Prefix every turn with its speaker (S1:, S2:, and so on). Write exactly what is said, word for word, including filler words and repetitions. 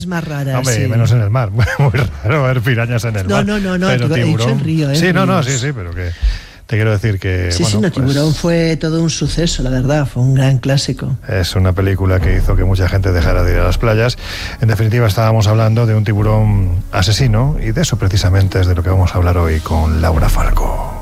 S1: más raras.
S2: Hombre,
S1: sí.
S2: menos en el mar. Muy raro ver pirañas en el
S1: no,
S2: mar.
S1: No, no, no,
S2: pero
S1: no. He dicho en río, ¿eh?
S2: Sí, no, no, sí, sí, pero que te quiero decir que...
S1: Sí,
S2: bueno,
S1: sí, no,
S2: pues,
S1: Tiburón fue todo un suceso, la verdad, fue un gran clásico.
S2: Es una película que hizo que mucha gente dejara de ir a las playas. En definitiva, estábamos hablando de un tiburón asesino y de eso precisamente es de lo que vamos a hablar hoy con Laura Falco.